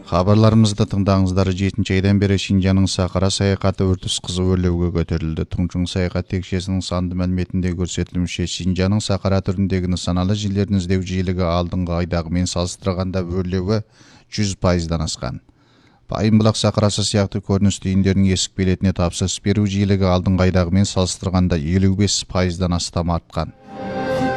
Хабарларымызды тыңдаңыздар. 7 айдан бері Шинжаның Сахара саяхаты үрдіс қызу өрлеуге көтерілді. Тungchung саяхат текшесінің санды мәліметінде көрсетілімше, Шинжаның Сахара түріндегі нысаналы жерлерін іздеу жиілігі алдыңғы айдағымен салыстырғанда өрлеуі 100%-дан асқан. Байымбұлақ сахарасы сияқты көрініс түйіндерінің есік билетіне тапсырыс беру жиілігі алдыңғы айдағымен салыстырғанда 55%-дан астам артқан.